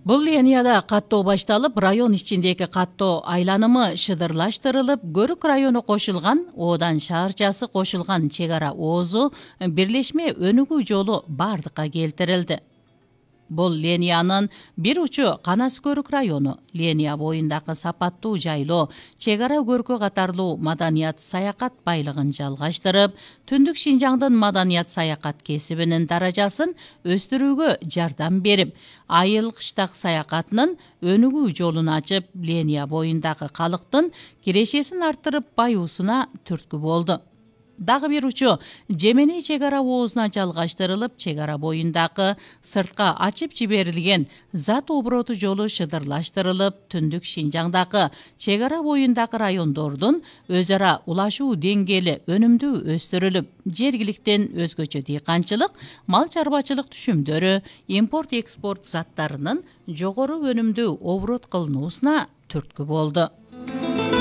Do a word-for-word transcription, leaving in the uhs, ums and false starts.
Бул линияда каттоо башталып, район ичиндеги каттоо айланымы шыдырлаштырылып, Көрүк району кошулган, Одан шаарчасы кошулган чек ара оозу бирлешме өнүгүү жолу бардыкка келтирилди. Бул линиянын бир учу Канас Көрүк району, линия боюндагы сапаттуу жайлоо, чек ара көркө катарлуу маданият саякат байлыгын жалгаштырып, Түндүк Шинжаңдын маданият саякат кесибинин даражасын өстүрүүгө жардам берип, айыл кыштак саякатынын өнүгүү жолун ачып, линия боюндагы калктын кирешесин арттырып, баюусуна түрткү болду. Дагы бир учу Жемени чек ара оозуна жалгаштырылып, чек ара боюндагы сыртка ачып жиберилген зат обороту жолу шыдырлаштырылып, Түндүк Шинжаңдагы чек ара боюндагы райондордун өз ара улашуу деңгээли өнүмдүү өстүрүлүп, жергиликтен өзгөчө дыйканчылык, мал чарбачылык түшүмдөрү, импорт-экспорт заттарынын жогору өнүмдүү оборот кылынуусуна түрткү болду.